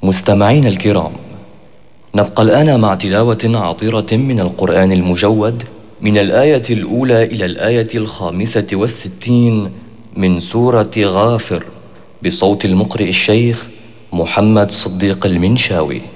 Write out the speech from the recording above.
مستمعين الكرام، نبقى الآن مع تلاوة عطرة من القرآن المجود من الآية الأولى إلى الآية 65 من سورة غافر، بصوت المقرئ الشيخ محمد صديق المنشاوي.